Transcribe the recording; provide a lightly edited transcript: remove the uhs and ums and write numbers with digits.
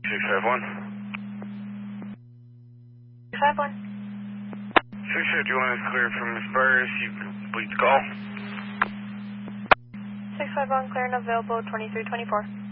651. 651. 651 is cleared from Miss Burris. You can complete the call. 651, clear and available, 2324.